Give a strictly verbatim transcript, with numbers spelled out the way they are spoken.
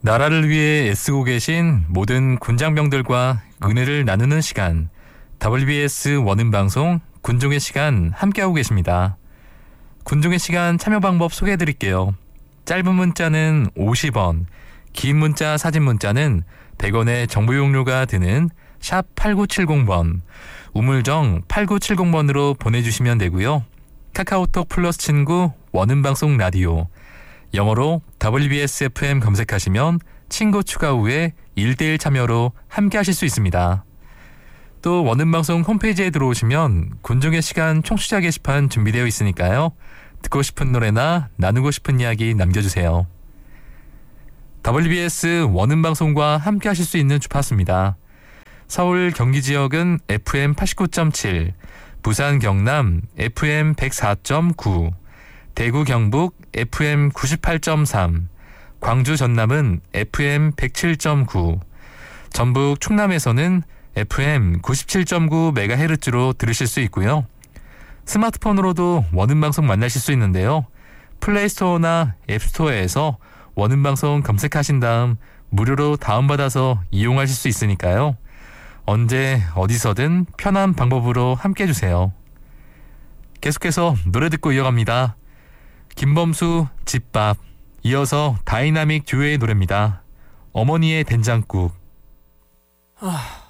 나라를 위해 애쓰고 계신 모든 군장병들과 은혜를 나누는 시간, 더블유비에스 원음방송 군종의 시간 함께하고 계십니다. 군종의 시간 참여 방법 소개해드릴게요. 짧은 문자는 오십 원, 긴 문자 사진 문자는 백 원의 정보 용료가 드는 샵 팔구칠공 번, 우물정 팔구칠공 번으로 보내주시면 되고요. 카카오톡 플러스 친구 원음방송 라디오, 영어로 더블유비에스 에프엠 검색하시면 친구 추가 후에 일 대일 참여로 함께 하실 수 있습니다. 또 원음방송 홈페이지에 들어오시면 군종의 시간 청취자 게시판 준비되어 있으니까요. 듣고 싶은 노래나 나누고 싶은 이야기 남겨주세요. 더블유비에스 원음방송과 함께 하실 수 있는 주파수입니다. 서울 경기 지역은 에프엠 팔십구 점 칠, 부산 경남 에프엠 백사 점 구, 대구 경북 에프엠 구십팔 점 삼, 광주 전남은 에프엠 백칠 점 구, 전북 충남에서는 에프엠 구십칠 점 구 메가헤르츠로 들으실 수 있고요. 스마트폰으로도 원음방송 만나실 수 있는데요. 플레이스토어나 앱스토어에서 원음방송 검색하신 다음 무료로 다운받아서 이용하실 수 있으니까요. 언제 어디서든 편한 방법으로 함께 해주세요. 계속해서 노래 듣고 이어갑니다. 김범수 집밥, 이어서 다이나믹 듀오의 노래입니다. 어머니의 된장국. 아...